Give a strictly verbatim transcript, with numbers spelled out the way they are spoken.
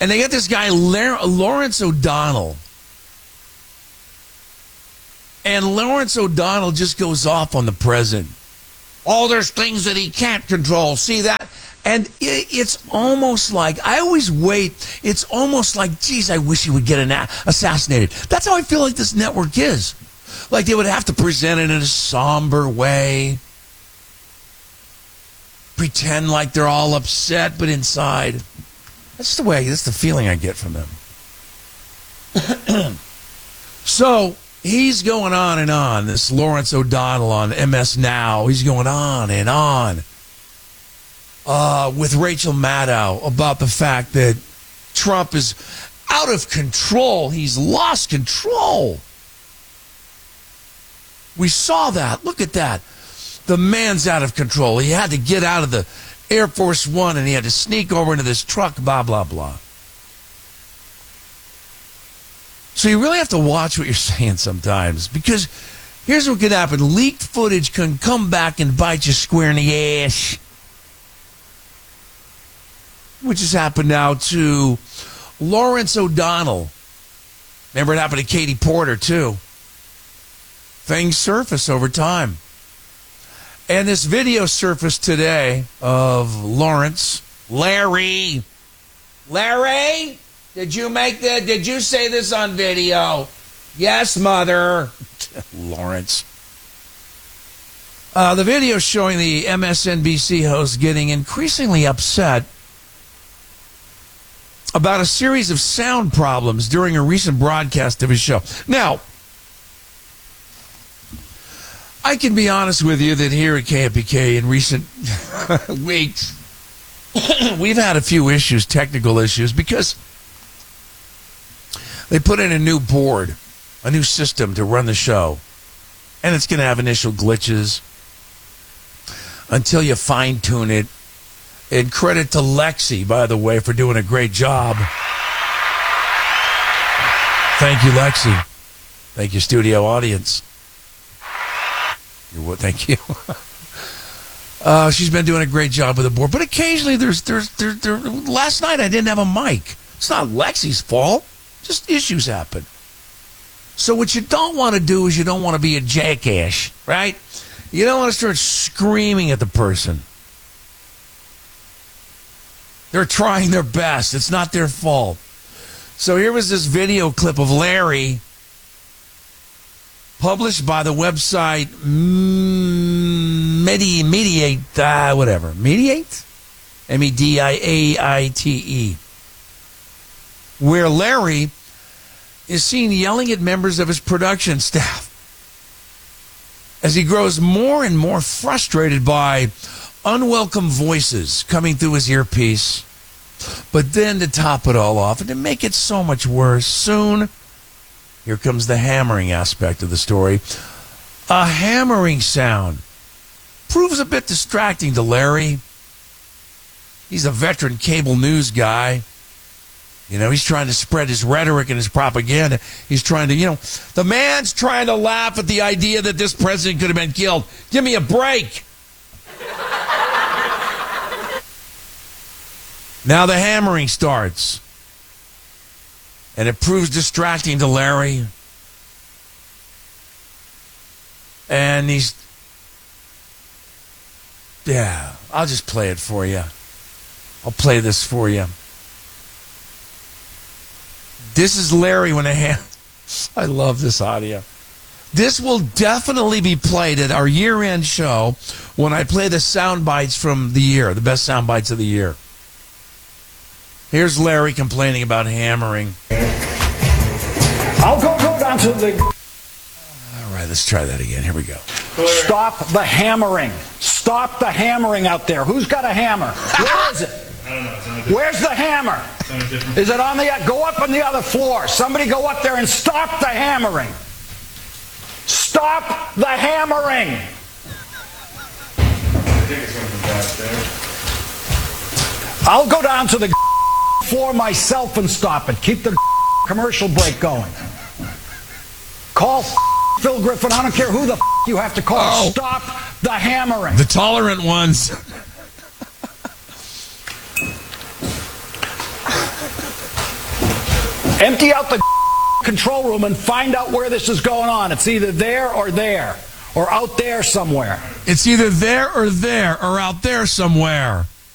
And they got this guy, Lawrence O'Donnell. And Lawrence O'Donnell just goes off on the president. Oh, there's things that he can't control. See that? And it's almost like, I always wait, it's almost like, geez, I wish he would get assassinated. That's how I feel like this network is. Like they would have to present it in a somber way. Pretend like they're all upset, but inside. That's the way, that's the feeling I get from them. So, he's going on and on, this Lawrence O'Donnell on M S Now. He's going on and on uh, with Rachel Maddow about the fact that Trump is out of control. He's lost control. We saw that. Look at that. The man's out of control. He had to get out of the Air Force One and he had to sneak over into this truck, blah, blah, blah. So you really have to watch what you're saying sometimes, because here's what could happen. Leaked footage can come back and bite you square in the ass, which has happened now to Lawrence O'Donnell. Remember, it happened to Katie Porter, too. Things surface over time. And this video surfaced today of Lawrence. Larry! Larry! Did you make the, did you say this on video? Yes, mother. Lawrence. Uh, the video showing the M S N B C host getting increasingly upset about a series of sound problems during a recent broadcast of his show. Now, I can be honest with you that here at K F B K in recent weeks, we've had a few issues, technical issues, because they put in a new board, a new system to run the show, and it's going to have initial glitches until you fine-tune it. And credit to Lexi, by the way, for doing a great job. Thank you, Lexi. Thank you, studio audience. You're, thank you. uh, she's been doing a great job with the board, but occasionally there's, there's, there, there. Last night I didn't have a mic. It's not Lexi's fault. Just issues happen. So what you don't want to do is you don't want to be a jackass, right? You don't want to start screaming at the person. They're trying their best. It's not their fault. So here was this video clip of Larry, published by the website Medi Mediate, uh, whatever. Mediate? M E D I A I T E. Where Larry is seen yelling at members of his production staff as he grows more and more frustrated by unwelcome voices coming through his earpiece. But then to top it all off and to make it so much worse, soon, here comes the hammering aspect of the story. A hammering sound proves a bit distracting to Larry. He's a veteran cable news guy. You know, he's trying to spread his rhetoric and his propaganda. He's trying to, you know, the man's trying to laugh at the idea that this president could have been killed. Give me a break. Now the hammering starts. And it proves distracting to Larry. And he's... Yeah, I'll just play it for you. I'll play this for you. This is Larry when a hand... I love this audio. This will definitely be played at our year-end show when I play the sound bites from the year, the best sound bites of the year. Here's Larry complaining about hammering. I'll go, go down to the... All right, let's try that again. Here we go. Stop the hammering. Stop the hammering out there. Who's got a hammer? Where is it? I don't know. Where's the hammer? Is it on the... Go up on the other floor. Somebody go up there and stop the hammering. Stop the hammering. I think it's going from back there. I'll go down to the floor myself and stop it. Keep the commercial break going. Call Phil Griffin. I don't care who the you have to call. Oh. Stop the hammering. The tolerant ones. Empty out the control room and find out where this is going on. It's either there or there, or out there somewhere. It's either there or there or out there somewhere.